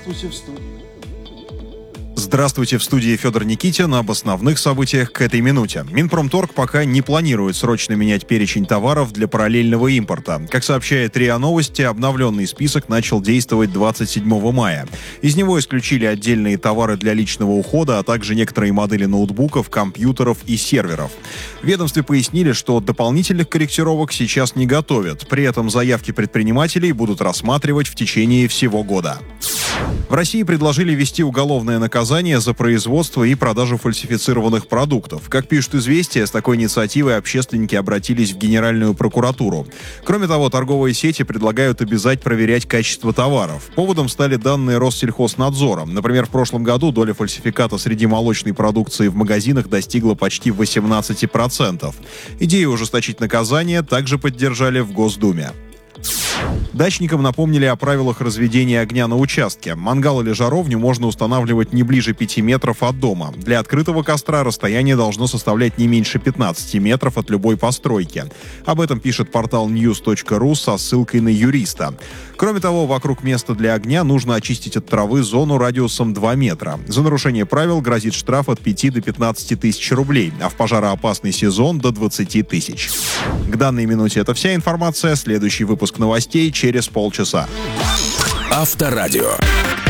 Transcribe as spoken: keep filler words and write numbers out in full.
Здравствуйте в студии. Здравствуйте, в студии Федор Никитин. Об основных событиях к этой минуте. Минпромторг пока не планирует срочно менять перечень товаров для параллельного импорта. Как сообщает РИА Новости, обновленный список начал действовать двадцать седьмого мая. Из него исключили отдельные товары для личного ухода, а также некоторые модели ноутбуков, компьютеров и серверов. В ведомстве пояснили, что дополнительных корректировок сейчас не готовят. При этом заявки предпринимателей будут рассматривать в течение всего года. В России предложили ввести уголовное наказание за производство и продажу фальсифицированных продуктов. Как пишут «Известия», с такой инициативой общественники обратились в Генеральную прокуратуру. Кроме того, торговые сети предлагают обязать проверять качество товаров. Поводом стали данные Россельхознадзора. Например, в прошлом году доля фальсификата среди молочной продукции в магазинах достигла почти восемнадцать процентов. Идею ужесточить наказание также поддержали в Госдуме. Дачникам напомнили о правилах разведения огня на участке. Мангал или жаровню можно устанавливать не ближе пяти метров от дома. Для открытого костра расстояние должно составлять не меньше пятнадцати метров от любой постройки. Об этом пишет портал ньюс точка ру со ссылкой на юриста. Кроме того, вокруг места для огня нужно очистить от травы зону радиусом два метра. За нарушение правил грозит штраф от пяти до пятнадцати тысяч рублей, а в пожароопасный сезон до двадцати тысяч. К данной минуте это вся информация. Следующий выпуск новостей через полчаса. Авторадио.